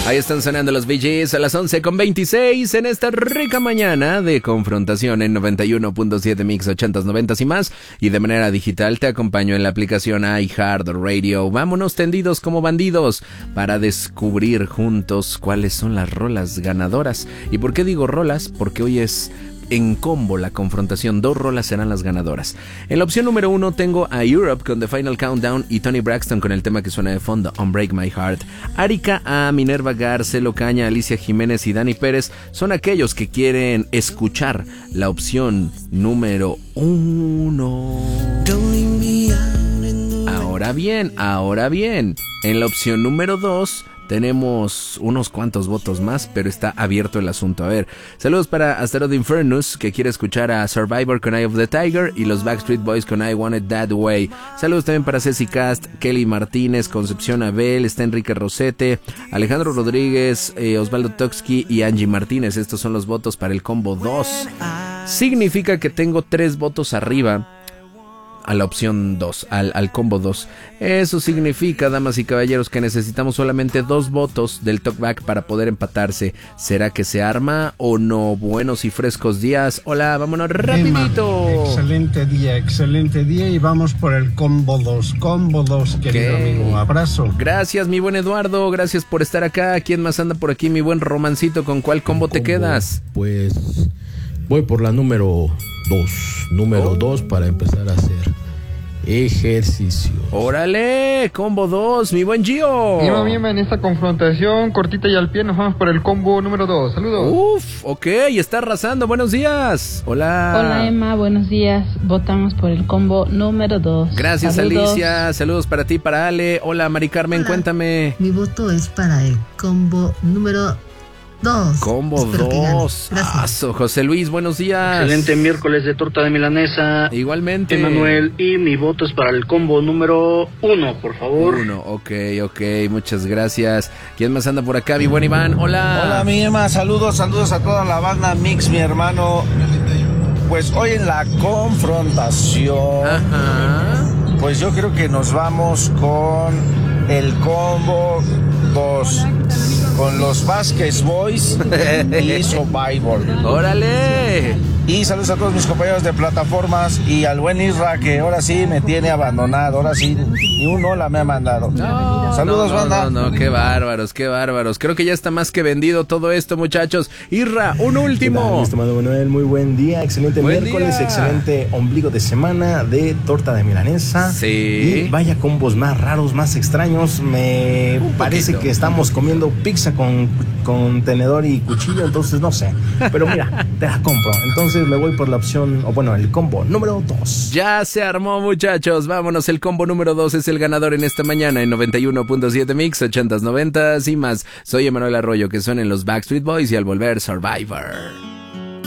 Ahí están sonando los Bee Gees a las 11:26 en esta rica mañana de confrontación en 91.7 Mix 80s, 90s y más. Y de manera digital te acompaño en la aplicación iHeartRadio. Vámonos tendidos como bandidos para descubrir juntos cuáles son las rolas ganadoras. ¿Y por qué digo rolas? Porque hoy es en combo la confrontación, 2 rolas serán las ganadoras. En la opción número 1 tengo a Europe con The Final Countdown y Tony Braxton con el tema que suena de fondo, Unbreak My Heart. Arika A, Minerva Gar, Celo Caña, Alicia Jiménez y Dani Pérez son aquellos que quieren escuchar la opción número 1. Ahora bien, en la opción número 2 tenemos unos cuantos votos más, pero está abierto el asunto. A ver, saludos para Astaroth Infernus, que quiere escuchar a Survivor con Eye of the Tiger, y los Backstreet Boys con I Want It That Way. Saludos también para Ceci Cast, Kelly Martínez, Concepción Abel, está Enrique Rosete, Alejandro Rodríguez, Osvaldo Toksky y Angie Martínez. Estos son los votos para el combo 2. Significa que tengo 3 votos arriba a la opción 2, al combo 2. Eso significa, damas y caballeros, que necesitamos solamente 2 votos del talkback para poder empatarse. ¿Será que se arma o no? Buenos y frescos días. Hola, vámonos rapidito. Excelente día y vamos por el combo 2. Combo 2, querido amigo. Abrazo. Gracias, mi buen Eduardo. Gracias por estar acá. ¿Quién más anda por aquí, mi buen Romancito? ¿Con cuál combo te quedas? Pues voy por la número 2 para empezar a hacer ejercicio. ¡Órale! Combo 2, mi buen Gio. Bien, en esta confrontación cortita y al pie nos vamos por el combo número 2. Saludos. Uf, ok, está arrasando. Buenos días. Hola Emma, buenos días. Votamos por el combo número 2. Gracias. Saludos. Alicia, saludos para ti, para Ale. Hola Mari Carmen, cuéntame. Mi voto es para el combo número 2. Combo 2. José Luis, buenos días. Excelente miércoles de torta de milanesa. Igualmente. Emanuel, y mi voto es para el combo número 1, por favor. 1, ok, muchas gracias. ¿Quién más anda por acá? Mi buen Iván, hola. Hola mi Emma, saludos a toda la banda Mix, mi hermano. Pues hoy en la confrontación, pues yo creo que nos vamos con el combo 2. Con los Vázquez Boys y Survivor. ¡Órale! Y saludos a todos mis compañeros de plataformas y al buen Isra, que ahora sí me tiene abandonado. Ahora sí, ni un hola me ha mandado. Saludos, banda. No, qué bárbaros. Creo que ya está más que vendido todo esto, muchachos. Isra, un último. Estimado Manuel, muy buen día. Excelente miércoles, excelente ombligo de semana de torta de milanesa. Sí. Y vaya combos más raros, más extraños. Me parece que estamos comiendo pizza con tenedor y cuchillo, entonces no sé. Pero mira, te la compro. Entonces me voy por la opción, el combo número 2. Ya se armó, muchachos. Vámonos, el combo número 2 es el ganador en esta mañana en 91.7 Mix, 80s, 90s y más. Soy Emanuel Arroyo, que suenan los Backstreet Boys y al volver Survivor.